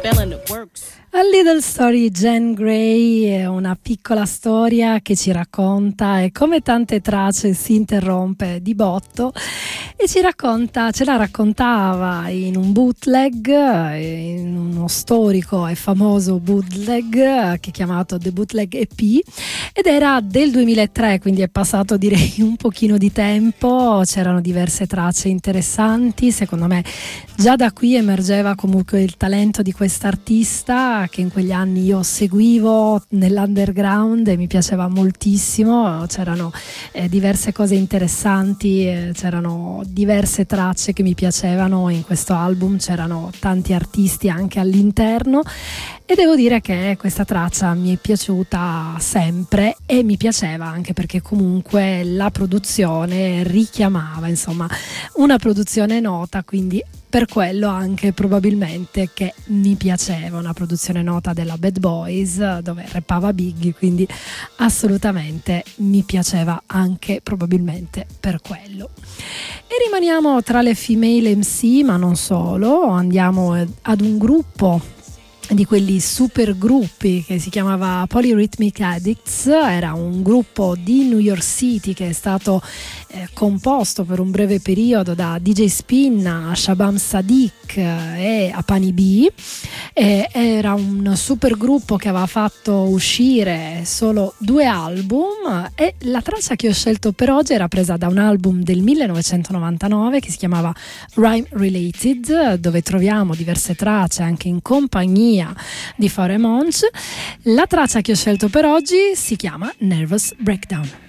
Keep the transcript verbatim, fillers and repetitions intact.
spelling it works. A Little Story, Jen Gray, è una piccola storia che ci racconta e come tante tracce si interrompe di botto e ci racconta, ce la raccontava in un bootleg, in uno storico e famoso bootleg che è chiamato The Bootleg E P ed era del duemilatré, quindi è passato direi un pochino di tempo, c'erano diverse tracce interessanti, secondo me già da qui emergeva comunque il talento di quest'artista che in quegli anni io seguivo nell'underground e mi piaceva moltissimo, c'erano eh, diverse cose interessanti, eh, c'erano diverse tracce che mi piacevano in questo album, c'erano tanti artisti anche all'interno e devo dire che questa traccia mi è piaciuta sempre e mi piaceva anche perché comunque la produzione richiamava insomma una produzione nota, quindi per quello anche probabilmente che mi piaceva, una produzione nota della Bad Boys dove rappava Biggie, quindi assolutamente mi piaceva anche probabilmente per quello. E rimaniamo tra le female M C, ma non solo, andiamo ad un gruppo di quelli super gruppi che si chiamava Polyrhythmic Addicts, era un gruppo di New York City che è stato eh, composto per un breve periodo da D J Spin, Shabam Sadiq e Apani B. E era un super gruppo che aveva fatto uscire solo due album e la traccia che ho scelto per oggi era presa da un album del millenovecentonovantanove che si chiamava Rhyme Related, dove troviamo diverse tracce anche in compagnia di Pharrell Monch. La traccia che ho scelto per oggi si chiama Nervous Breakdown.